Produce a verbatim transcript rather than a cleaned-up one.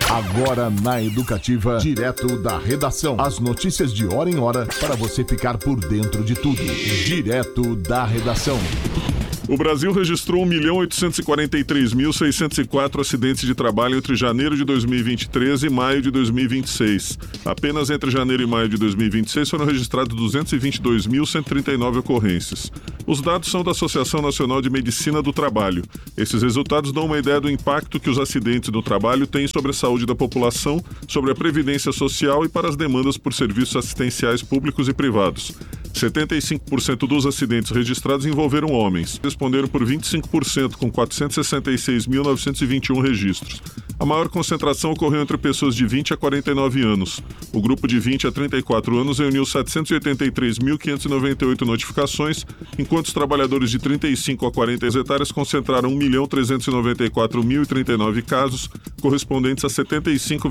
Agora na Educativa, direto da redação. As notícias de hora em hora para você ficar por dentro de tudo. Direto da redação. O Brasil registrou um milhão oitocentos e quarenta e três mil seiscentos e quatro acidentes de trabalho entre janeiro de dois mil e vinte e três e maio de dois mil e vinte e seis. Apenas entre janeiro e maio de dois mil e vinte e seis foram registrados duzentos e vinte e dois mil cento e trinta e nove ocorrências. Os dados são da Associação Nacional de Medicina do Trabalho. Esses resultados dão uma ideia do impacto que os acidentes do trabalho têm sobre a saúde da população, sobre a previdência social e para as demandas por serviços assistenciais públicos e privados. setenta e cinco por cento dos acidentes registrados envolveram homens. Responderam por vinte e cinco por cento, com quatrocentos e sessenta e seis mil novecentos e vinte e um registros. A maior concentração ocorreu entre pessoas de vinte a quarenta e nove anos. O grupo de vinte a trinta e quatro anos reuniu setecentos e oitenta e três mil quinhentas e noventa e oito notificações, enquanto os trabalhadores de trinta e cinco a quarenta etárias concentraram um milhão trezentos e noventa e quatro mil e trinta e nove casos, correspondentes a setenta e cinco